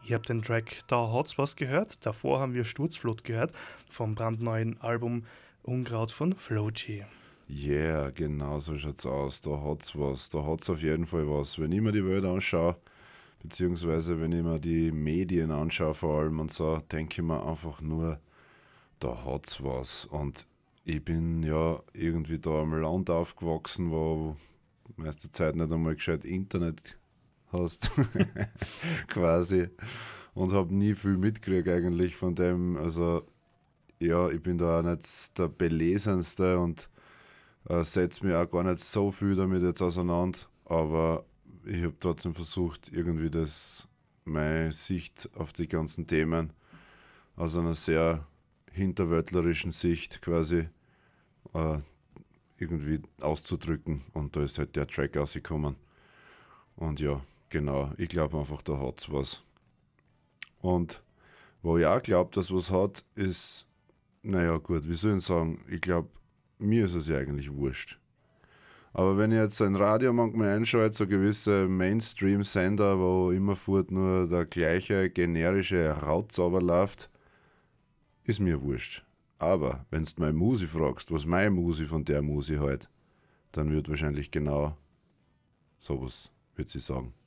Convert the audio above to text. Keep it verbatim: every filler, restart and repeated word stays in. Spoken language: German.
Ihr habt den Track Da hat's was gehört. Davor haben wir Sturzflut gehört vom brandneuen Album Unkraut von Floji. Yeah, genau so schaut's aus. Da hat's was. Da hat's auf jeden Fall was. Wenn ich mir die Welt anschaue, beziehungsweise wenn ich mir die Medien anschaue vor allem und so, denke ich mir einfach nur, da hat's was. Und ich bin ja irgendwie da am Land aufgewachsen, wo meiste Zeit nicht einmal gescheit Internet hast, quasi. Und habe nie viel mitgekriegt eigentlich von dem. Also ja, ich bin da auch nicht der Belesenste und äh, setze mich auch gar nicht so viel damit jetzt auseinander. Aber ich habe trotzdem versucht, irgendwie das, meine Sicht auf die ganzen Themen aus einer sehr hinterwäldlerischen Sicht quasi äh, irgendwie auszudrücken. Und da ist halt der Track rausgekommen. Und ja, genau, ich glaube einfach, da hat's was. Und wo ich auch glaube, dass was hat, ist, naja gut, wie soll ich sagen, ich glaube, mir ist es ja eigentlich wurscht. Aber wenn ich jetzt ein Radio manchmal einschalte, so gewisse Mainstream-Sender, wo immerfort nur der gleiche generische Rautzauber läuft, ist mir wurscht. Aber wenn du meine Musi fragst, was meine Musi von der Musi halt, dann wird wahrscheinlich genau sowas, wird sie sagen.